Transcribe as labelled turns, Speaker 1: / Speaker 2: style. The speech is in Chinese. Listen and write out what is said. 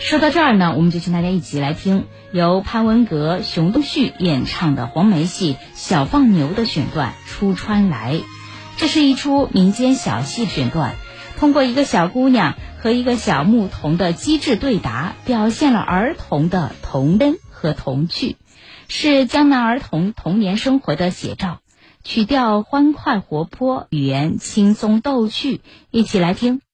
Speaker 1: 说到这儿呢，我们就请大家一起来听由潘文革、熊东旭演唱的黄梅戏《小放牛》的选段《出川来》。这是一出民间小戏选段，通过一个小姑娘和一个小牧童的机智对答，表现了儿童的童真和童趣，是江南儿童童年生活的写照。曲调欢快活泼，语言轻松逗趣，一起来听。